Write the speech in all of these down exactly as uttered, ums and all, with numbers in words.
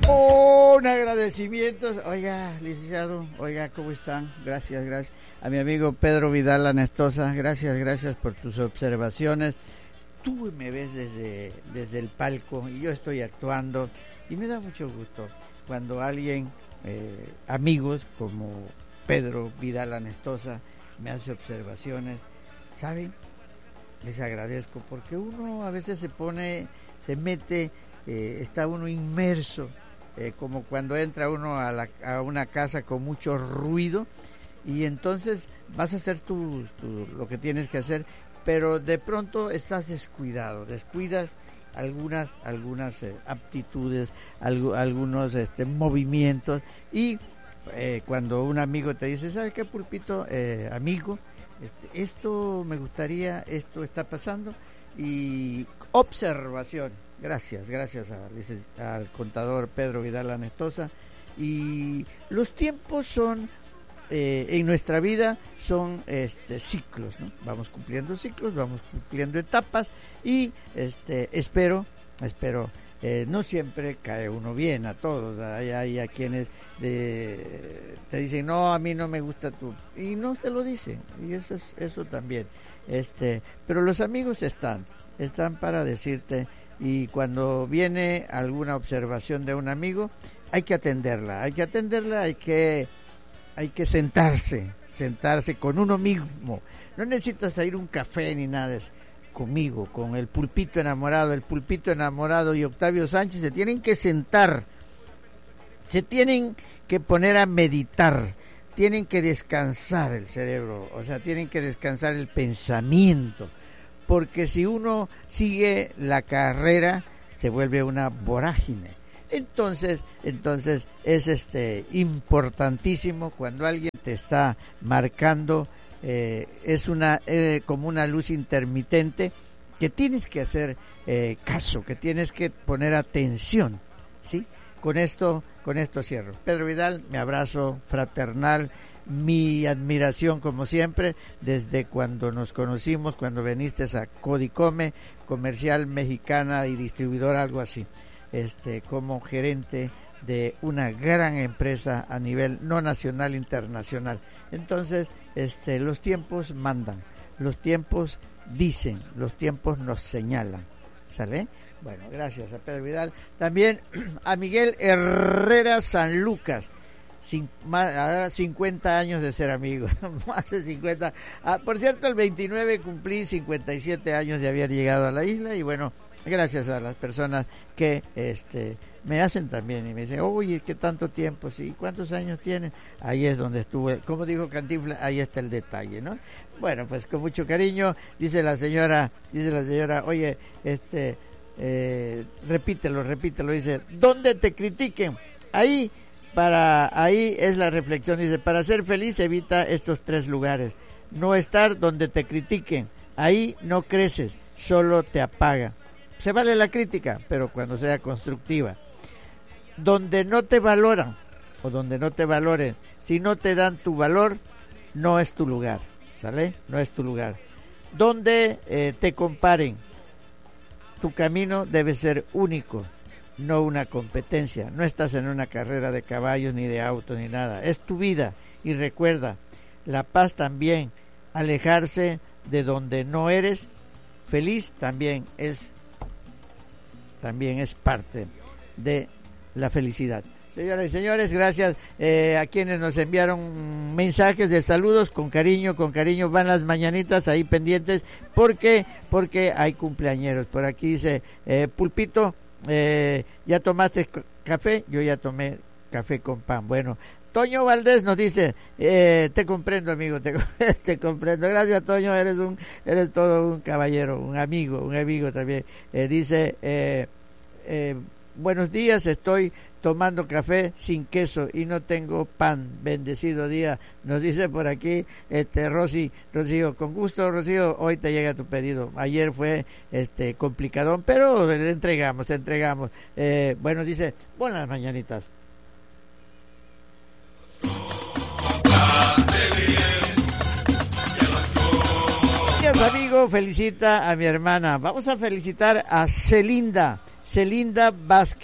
Oh, un agradecimiento. Oiga, licenciado, oiga, ¿cómo están? Gracias, gracias. A mi amigo Pedro Vidal Anestosa, gracias, gracias por tus observaciones. Tú me ves desde, desde el palco y yo estoy actuando y me da mucho gusto cuando alguien, eh, amigos como Pedro Vidal Anestosa, me hace observaciones. ¿Saben? Les agradezco porque uno a veces se pone, se mete, eh, está uno inmerso, eh, como cuando entra uno a, la, a una casa con mucho ruido y entonces vas a hacer tu, tu, lo que tienes que hacer, pero de pronto estás descuidado, descuidas algunas algunas eh, aptitudes, algo, algunos este, movimientos y eh, cuando un amigo te dice, ¿sabe qué, Pulpito, eh, amigo? Este, esto me gustaría, esto está pasando y observación, gracias, gracias a, al contador Pedro Vidal Anestosa. Y los tiempos son, eh, en nuestra vida son este, ciclos, ¿no? Vamos cumpliendo ciclos, vamos cumpliendo etapas y este, espero, espero, eh, no siempre cae uno bien a todos, hay, hay a quienes eh, te dicen, no, a mí no me gusta tú, y no te lo dicen, y eso es, eso también, este, pero los amigos están, están para decirte, y cuando viene alguna observación de un amigo, hay que atenderla, hay que atenderla, hay que, hay que sentarse, sentarse con uno mismo, no necesitas ir a un café ni nada de eso. Conmigo, con el Pulpito Enamorado, el Pulpito Enamorado y Octavio Sánchez se tienen que sentar, se tienen que poner a meditar, tienen que descansar el cerebro, o sea, tienen que descansar el pensamiento, porque si uno sigue la carrera se vuelve una vorágine. Entonces, entonces es este importantísimo cuando alguien te está marcando. Eh, es una eh, como una luz intermitente que tienes que hacer eh, caso, que tienes que poner atención, ¿sí? Con esto, con esto cierro. Pedro Vidal, mi abrazo fraternal, mi admiración como siempre, desde cuando nos conocimos, cuando viniste a Codicome, comercial mexicana y distribuidora, algo así, este, como gerente de una gran empresa a nivel no nacional, internacional. Entonces, este, los tiempos mandan, los tiempos dicen, los tiempos nos señalan, ¿sale? Bueno, gracias a Pedro Vidal. También a Miguel Herrera San Lucas, Cin, más, cincuenta años de ser amigos, más de cincuenta. Ah, por cierto, el veintinueve cumplí cincuenta y siete años de haber llegado a la isla y bueno, gracias a las personas que este me hacen también y me dicen, oye, ¿qué tanto tiempo? Sí, ¿cuántos años tienes? Ahí es donde estuve, como dijo Cantinflas, ahí está el detalle, ¿no? Bueno, pues con mucho cariño, dice la señora, dice la señora, oye, este, eh, repítelo, repítelo, dice, ¿dónde te critiquen? Ahí, para, ahí es la reflexión, dice, para ser feliz evita estos tres lugares, no estar donde te critiquen, ahí no creces, solo te apaga. Se vale la crítica, pero cuando sea constructiva. Donde no te valoran, o donde no te valoren, si no te dan tu valor, no es tu lugar, ¿sale? No es tu lugar. Donde eh, te comparen, tu camino debe ser único, no una competencia. No estás en una carrera de caballos, ni de auto, ni nada. Es tu vida. Y recuerda, la paz también, alejarse de donde no eres feliz también es también es parte de la felicidad. Señoras y señores, gracias eh, a quienes nos enviaron mensajes de saludos, con cariño, con cariño van las mañanitas ahí pendientes, porque porque hay cumpleañeros. Por aquí dice, eh, Pulpito, eh, ¿ya tomaste café? Yo ya tomé café con pan. Bueno, Toño Valdés nos dice, eh, te comprendo, amigo, te, te comprendo. Gracias, Toño, eres un eres todo un caballero, un amigo, un amigo también. Eh, dice, eh, eh, buenos días, estoy tomando café sin queso y no tengo pan. Bendecido día, nos dice por aquí este Rosy, Rocío, con gusto, Rocío, hoy te llega tu pedido. Ayer fue este complicadón, pero le entregamos, entregamos. Eh, bueno, dice, buenas mañanitas. Gracias, amigo, felicita a mi hermana. Vamos a felicitar a Celinda, Celinda Vázquez.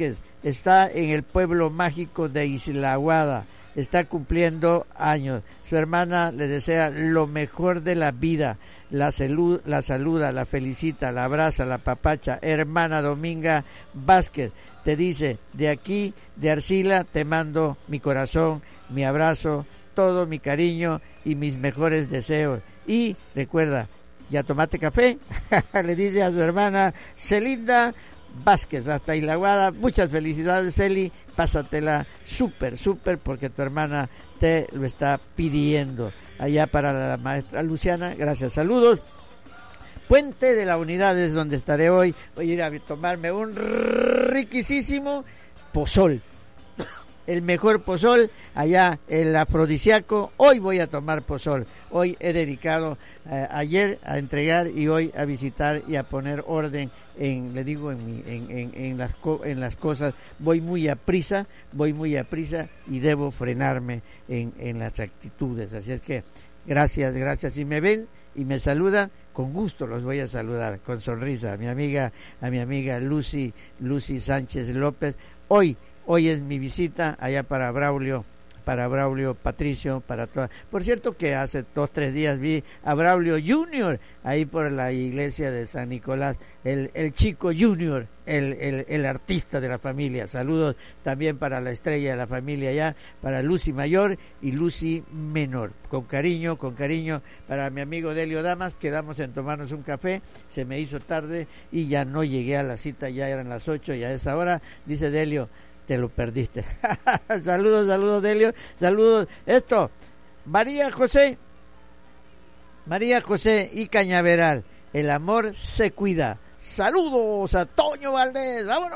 está en el pueblo mágico de Isla Aguada, está cumpliendo años. Su hermana le desea lo mejor de la vida, la, salud, la saluda, la felicita, la abraza, la papacha. Hermana Dominga Vázquez te dice, de aquí, de Arcila, te mando mi corazón, mi abrazo, todo mi cariño y mis mejores deseos. Y recuerda, ¿ya tomaste café? Le dice a su hermana Celinda Vázquez, hasta Isla Aguada. Muchas felicidades, Celi, pásatela súper, súper, porque tu hermana te lo está pidiendo. Allá para la maestra Luciana, gracias, saludos. Puente de la Unidad es donde estaré hoy. Voy a ir a tomarme un riquísimo pozol. El mejor pozol, allá el afrodisíaco. Hoy voy a tomar pozol. Hoy he dedicado eh, ayer a entregar y hoy a visitar y a poner orden en, le digo, en, mi, en, en, en, las, en las cosas. Voy muy a prisa, voy muy a prisa y debo frenarme en, en las actitudes. Así es que gracias, gracias. Si me ven y me saludan, con gusto los voy a saludar, con sonrisa. A mi amiga, a mi amiga Lucy, Lucy Sánchez López. Hoy Hoy es mi visita allá para Braulio, para Braulio Patricio, para toda. Por cierto que hace dos, tres días vi a Braulio Junior ahí por la iglesia de San Nicolás, el, el chico Junior, el, el, el artista de la familia. Saludos también para la estrella de la familia allá, para Lucy Mayor y Lucy Menor. Con cariño, con cariño para mi amigo Delio Damas, quedamos en tomarnos un café, se me hizo tarde y ya no llegué a la cita, ya eran las ocho y a esa hora, dice Delio, te lo perdiste. Saludos, saludos, Delio, saludos. Esto, María José, María José y Cañaveral, el amor se cuida. Saludos a Toño Valdés, vámonos.